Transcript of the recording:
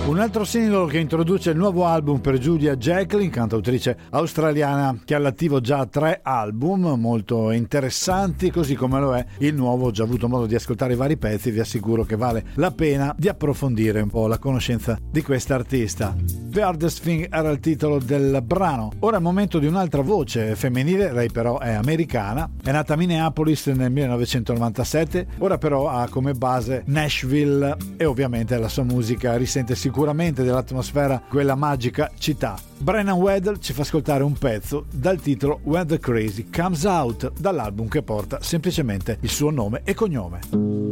Un altro singolo che introduce il nuovo album per Julia Jacklin, cantautrice australiana che ha all'attivo già 3 album molto interessanti, così come lo è il nuovo. Ho già avuto modo di ascoltare i vari pezzi, vi assicuro che vale la pena di approfondire un po' la conoscenza di questa artista. The Hardest Thing era il titolo del brano. Ora è il momento di un'altra voce femminile, lei però è americana, è nata a Minneapolis nel 1997, ora però ha come base Nashville e ovviamente la sua musica risente sicuramente dell'atmosfera, quella magica città. Brennan Weddle ci fa ascoltare un pezzo dal titolo When the Crazy Comes Out, dall'album che porta semplicemente il suo nome e cognome.